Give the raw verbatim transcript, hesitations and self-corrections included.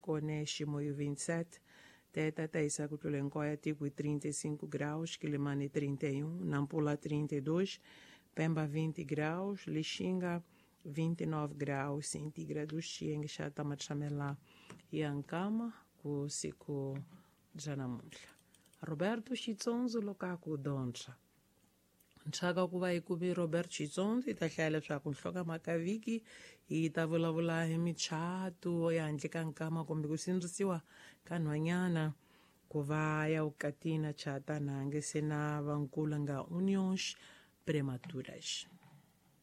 Cone Chimoio vinte e sete, Teta Teissa Cutulencoia Tigui trinta e cinco graus, Quilimane trinta e um, Nampula trinta e dois, Pemba vinte graus, Lixinga vinte e nove graus centígrados, Chiengisha Tamachamela e Ancama, com Sico Janamulha. Roberto Chitsonzo Lokaku Doncha. Nchaka ku va yi kumi Robert Chitsonzo yi ta hlaya leswaku nhloka makaviki yi ta vulavula hi michato ya handle ka nkama kumbe ku sindzisiwa ka nhwanyana ku va ya ukatina chata nange se na vankulu nga uniões prematuras.